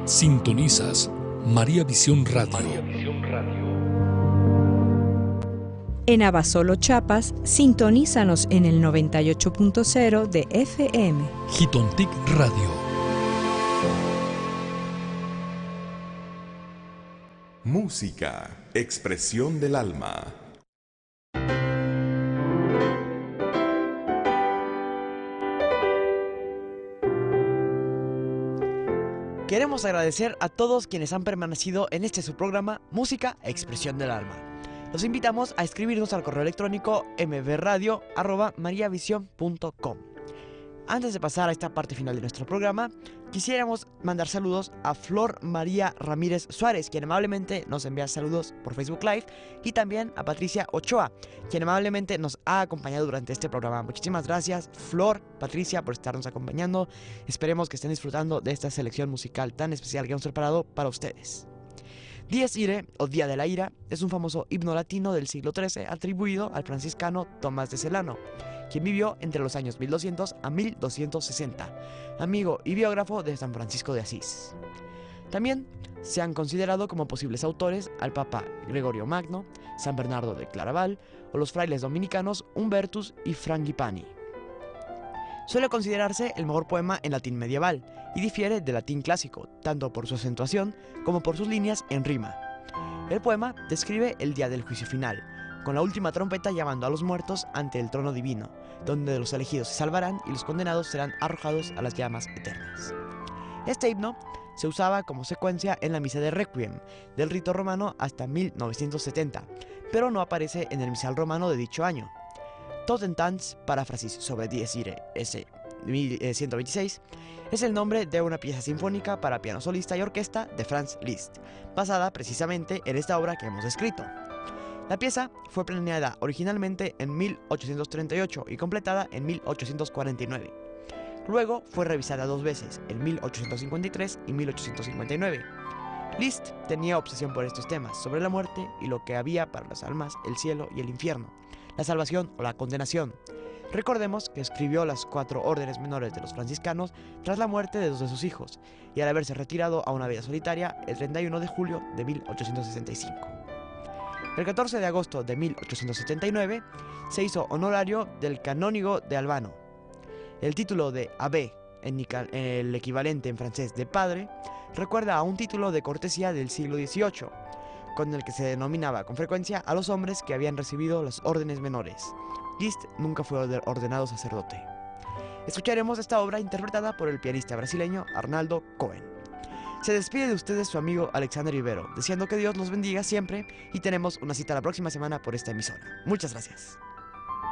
Sintonizas María Visión Radio. En Abasolo, Chiapas, sintonízanos en el 98.0 de FM. Jitontic Radio. Música, expresión del alma. Queremos agradecer a todos quienes han permanecido en este su programa Música, Expresión del Alma. Los invitamos a escribirnos al correo electrónico mbradio@mariavision.com. Antes de pasar a esta parte final de nuestro programa, quisiéramos mandar saludos a Flor María Ramírez Suárez, quien amablemente nos envía saludos por Facebook Live, y también a Patricia Ochoa, quien amablemente nos ha acompañado durante este programa. Muchísimas gracias, Flor, Patricia, por estarnos acompañando. Esperemos que estén disfrutando de esta selección musical tan especial que hemos preparado para ustedes. Dies Irae, o Día de la Ira, es un famoso himno latino del siglo XIII atribuido al franciscano Tomás de Celano, quien vivió entre los años 1200 a 1260, amigo y biógrafo de San Francisco de Asís. También se han considerado como posibles autores al Papa Gregorio Magno, San Bernardo de Claraval o los frailes dominicanos Humbertus y Frangipani. Suele considerarse el mejor poema en latín medieval y difiere del latín clásico, tanto por su acentuación como por sus líneas en rima. El poema describe el día del juicio final, con la última trompeta llamando a los muertos ante el trono divino, donde los elegidos se salvarán y los condenados serán arrojados a las llamas eternas. Este himno se usaba como secuencia en la misa de Requiem del rito romano hasta 1970, pero no aparece en el misal romano de dicho año. Totentanz, paráfrasis sobre Dies Irae, S. 126, es el nombre de una pieza sinfónica para piano solista y orquesta de Franz Liszt, basada precisamente en esta obra que hemos descrito. La pieza fue planeada originalmente en 1838 y completada en 1849. Luego fue revisada dos veces, en 1853 y 1859. Liszt tenía obsesión por estos temas, sobre la muerte y lo que había para las almas, el cielo y el infierno, la salvación o la condenación. Recordemos que escribió las 4 órdenes menores de los franciscanos tras la muerte de 2 de sus hijos, y al haberse retirado a una vida solitaria el 31 de julio de 1865. El 14 de agosto de 1879 se hizo honorario del canónigo de Albano. El título de abbé, el equivalente en francés de padre, recuerda a un título de cortesía del siglo XVIII, con el que se denominaba con frecuencia a los hombres que habían recibido las órdenes menores. Liszt nunca fue ordenado sacerdote. Escucharemos esta obra interpretada por el pianista brasileño Arnaldo Cohen. Se despide de ustedes su amigo Alexander Rivero, deseando que Dios los bendiga siempre, y tenemos una cita la próxima semana por esta emisora. Muchas gracias.